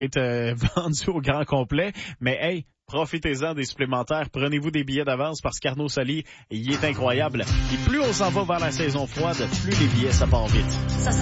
est vendu au grand complet. Mais hey, profitez-en des supplémentaires. Prenez-vous des billets d'avance parce qu'Arnaud Soli, il est incroyable. Et plus on s'en va vers la saison froide, plus les billets, ça part vite.